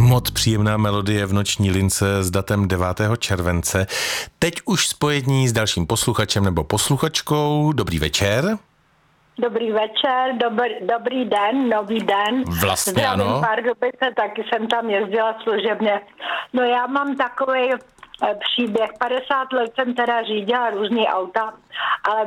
Moc příjemná melodie v noční lince s datem 9. července. Teď už spojení s dalším posluchačem nebo posluchačkou. Dobrý večer. Dobrý večer, dobrý den, nový den. Vlastně zdravím ano. Pardubice, taky jsem tam jezdila služebně. No já mám takový příběh. 50 let jsem teda řídila různý auta, ale